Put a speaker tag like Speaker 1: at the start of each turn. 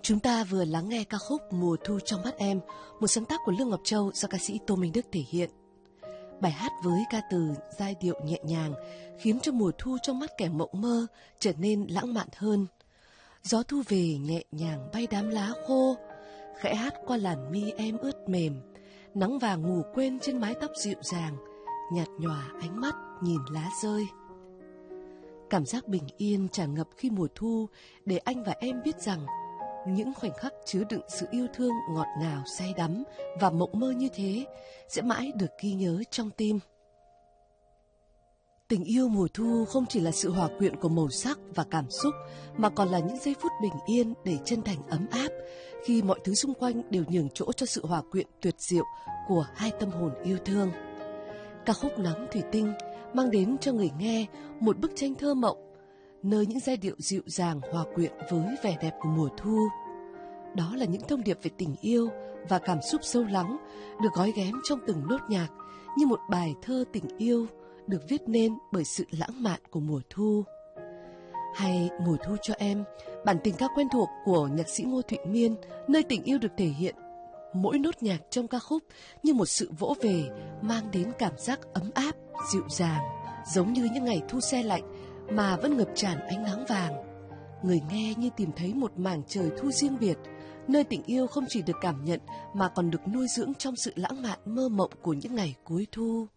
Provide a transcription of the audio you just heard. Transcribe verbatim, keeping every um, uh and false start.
Speaker 1: Chúng ta vừa lắng nghe ca khúc Mùa thu trong mắt em, một sáng tác của Lương Ngọc Châu do ca sĩ Tô Minh Đức thể hiện. Bài hát với ca từ giai điệu nhẹ nhàng khiến cho mùa thu trong mắt kẻ mộng mơ trở nên lãng mạn hơn. Gió thu về nhẹ nhàng bay đám lá khô, khẽ hát qua làn mi em ướt mềm, nắng vàng ngủ quên trên mái tóc dịu dàng, nhạt nhòa ánh mắt nhìn lá rơi. Cảm giác bình yên tràn ngập khi mùa thu để anh và em biết rằng những khoảnh khắc chứa đựng sự yêu thương ngọt ngào say đắm và mộng mơ như thế sẽ mãi được ghi nhớ trong tim. Tình yêu mùa thu không chỉ là sự hòa quyện của màu sắc và cảm xúc, mà còn là những giây phút bình yên đầy chân thành ấm áp khi mọi thứ xung quanh đều nhường chỗ cho sự hòa quyện tuyệt diệu của hai tâm hồn yêu thương. Ca khúc Nắng Thủy Tinh mang đến cho người nghe một bức tranh thơ mộng, nơi những giai điệu dịu dàng hòa quyện với vẻ đẹp của mùa thu. Đó là những thông điệp về tình yêu và cảm xúc sâu lắng được gói ghém trong từng nốt nhạc như một bài thơ tình yêu được viết nên bởi sự lãng mạn của mùa thu. Hay Mùa thu cho em, bản tình ca quen thuộc của nhạc sĩ Ngô Thụy Miên, nơi tình yêu được thể hiện mỗi nốt nhạc trong ca khúc như một sự vỗ về mang đến cảm giác ấm áp, dịu dàng, giống như những ngày thu se lạnh mà vẫn ngập tràn ánh nắng vàng. Người nghe như tìm thấy một mảng trời thu riêng biệt, nơi tình yêu không chỉ được cảm nhận mà còn được nuôi dưỡng trong sự lãng mạn mơ mộng của những ngày cuối thu.